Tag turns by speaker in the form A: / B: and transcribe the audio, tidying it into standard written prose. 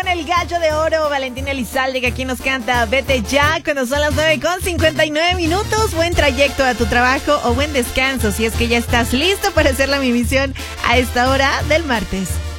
A: con el gallo de oro, Valentín Elizalde, que aquí nos canta Vete Ya, cuando son las 9:59. Buen trayecto a tu trabajo o buen descanso, si es que ya estás listo para hacer la misión a esta hora del martes.